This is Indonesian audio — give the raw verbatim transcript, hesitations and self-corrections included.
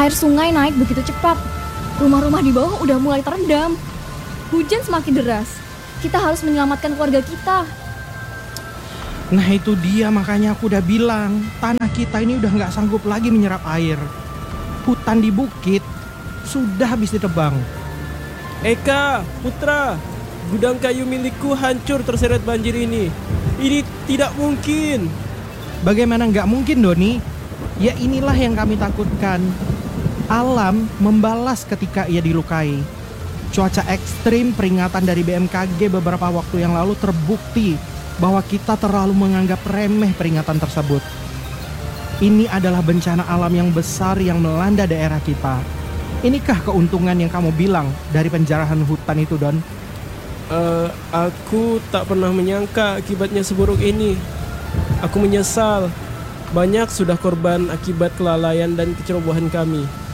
Air sungai naik begitu cepat. Rumah-rumah di bawah udah mulai terendam. Hujan semakin deras. Kita harus menyelamatkan keluarga kita. Nah itu dia, makanya aku udah bilang, tanah kita ini udah gak sanggup lagi menyerap air. Hutan di bukit sudah habis ditebang. Eka, Putra, gudang kayu milikku hancur terseret banjir ini. Ini tidak mungkin. Bagaimana gak mungkin, Doni? Ya inilah yang kami takutkan. Alam membalas ketika ia dilukai. Cuaca ekstrim peringatan dari B M K G beberapa waktu yang lalu terbukti bahwa kita terlalu menganggap remeh peringatan tersebut. Ini adalah bencana alam yang besar yang melanda daerah kita. Inikah keuntungan yang kamu bilang dari penjarahan hutan itu, Don? Uh, aku tak pernah menyangka akibatnya seburuk ini. Aku menyesal. Banyak sudah korban akibat kelalaian dan kecerobohan kami.